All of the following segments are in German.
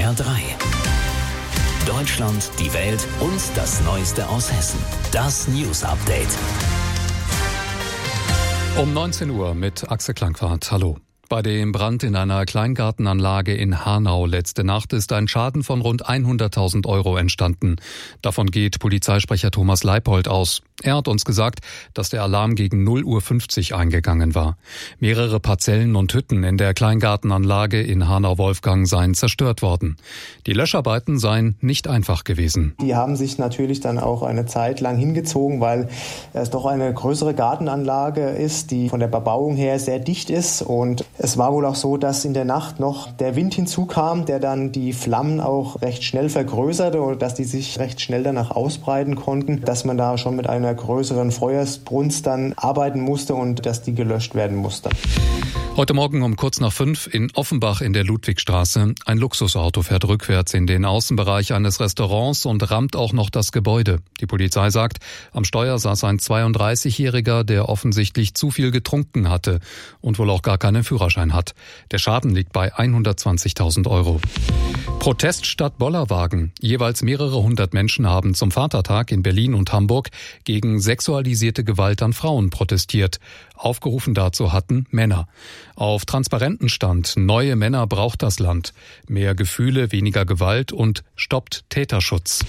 HR3. Deutschland, die Welt und das Neueste aus Hessen. Das News Update. Um 19 Uhr mit Axel Klangwart. Hallo. Bei dem Brand in einer Kleingartenanlage in Hanau letzte Nacht ist ein Schaden von rund 100.000 € entstanden. Davon geht Polizeisprecher Thomas Leipold aus. Er hat uns gesagt, dass der Alarm gegen 0:50 Uhr eingegangen war. Mehrere Parzellen und Hütten in der Kleingartenanlage in Hanau-Wolfgang seien zerstört worden. Die Löscharbeiten seien nicht einfach gewesen. Die haben sich natürlich dann auch eine Zeit lang hingezogen, weil es doch eine größere Gartenanlage ist, die von der Bebauung her sehr dicht ist. Und es war wohl auch so, dass in der Nacht noch der Wind hinzukam, der dann die Flammen auch recht schnell vergrößerte oder dass die sich recht schnell danach ausbreiten konnten, dass man da schon mit einer größeren Feuersbrunst dann arbeiten musste und dass die gelöscht werden musste. Heute Morgen um kurz nach 5 in Offenbach in der Ludwigstraße. Ein Luxusauto fährt rückwärts in den Außenbereich eines Restaurants und rammt auch noch das Gebäude. Die Polizei sagt, am Steuer saß ein 32-Jähriger, der offensichtlich zu viel getrunken hatte und wohl auch gar keinen Führerschein hat. Der Schaden liegt bei 120.000 €. Protest statt Bollerwagen. Jeweils mehrere hundert Menschen haben zum Vatertag in Berlin und Hamburg gegen sexualisierte Gewalt an Frauen protestiert. Aufgerufen dazu hatten Männer. Auf Transparenten stand: Neue Männer braucht das Land. Mehr Gefühle, weniger Gewalt und stoppt Täterschutz.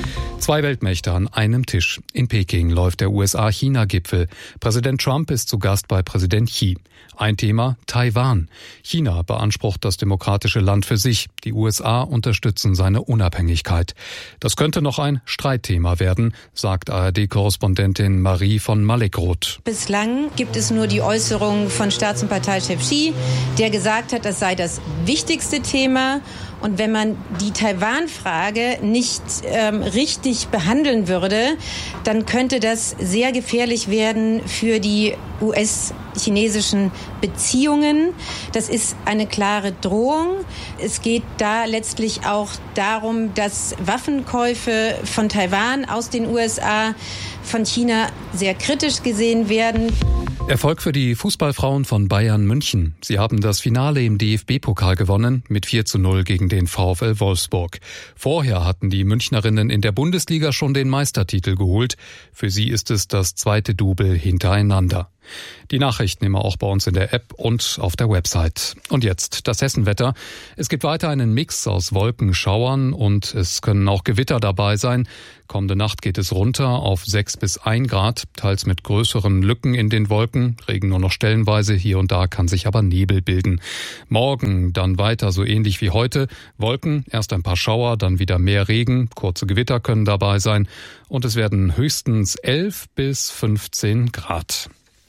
2 Weltmächte an einem Tisch. In Peking läuft der USA-China-Gipfel. Präsident Trump ist zu Gast bei Präsident Xi. Ein Thema: Taiwan. China beansprucht das demokratische Land für sich. Die USA unterstützen seine Unabhängigkeit. Das könnte noch ein Streitthema werden, sagt ARD-Korrespondentin Marie von Malekroth. Bislang gibt es nur die Äußerung von Staats- und Parteichef Xi, der gesagt hat, das sei das wichtigste Thema. Und wenn man die Taiwan-Frage nicht richtig behandeln würde, dann könnte das sehr gefährlich werden für die US-chinesischen Beziehungen. Das ist eine klare Drohung. Es geht da letztlich auch darum, dass Waffenkäufe von Taiwan aus den USA von China sehr kritisch gesehen werden. Erfolg für die Fußballfrauen von Bayern München. Sie haben das Finale im DFB-Pokal gewonnen mit 4:0 gegen den VfL Wolfsburg. Vorher hatten die Münchnerinnen in der Bundesliga schon den Meistertitel geholt. Für sie ist es das 2. Double hintereinander. Die Nachrichten immer auch bei uns in der App und auf der Website. Und jetzt das Hessenwetter. Es gibt weiter einen Mix aus Wolken, Schauern und es können auch Gewitter dabei sein. Kommende Nacht geht es runter auf 6 bis 1 Grad, teils mit größeren Lücken in den Wolken. Regen nur noch stellenweise, hier und da kann sich aber Nebel bilden. Morgen dann weiter so ähnlich wie heute. Wolken, erst ein paar Schauer, dann wieder mehr Regen. Kurze Gewitter können dabei sein. Und es werden höchstens 11 bis 15 Grad.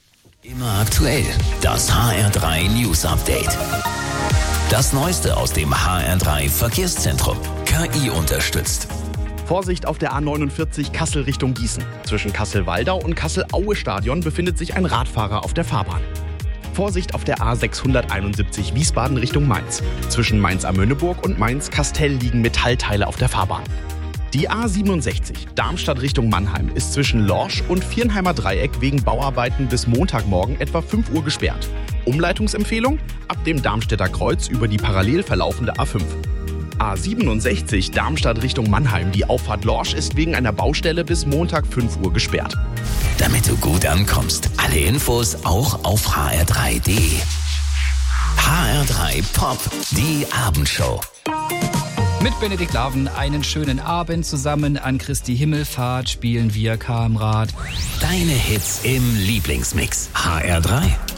Immer aktuell, das HR3 News Update. Das Neueste aus dem HR3 Verkehrszentrum. KI unterstützt. Vorsicht auf der A49 Kassel Richtung Gießen. Zwischen Kassel-Waldau und Kassel-Aue-Stadion befindet sich ein Radfahrer auf der Fahrbahn. Vorsicht auf der A671 Wiesbaden Richtung Mainz. Zwischen Mainz-Amöneburg und Mainz-Kastel liegen Metallteile auf der Fahrbahn. Die A67 Darmstadt Richtung Mannheim ist zwischen Lorsch und Viernheimer Dreieck wegen Bauarbeiten bis Montagmorgen etwa 5 Uhr gesperrt. Umleitungsempfehlung: ab dem Darmstädter Kreuz über die parallel verlaufende A5. A67 Darmstadt Richtung Mannheim. Die Auffahrt Lorsch ist wegen einer Baustelle bis Montag 5 Uhr gesperrt. Damit du gut ankommst, alle Infos auch auf hr3.de. HR3 Pop, die Abendshow. Mit Benedikt Laven einen schönen Abend zusammen. An Christi Himmelfahrt spielen wir Kamrad. Deine Hits im Lieblingsmix. HR3.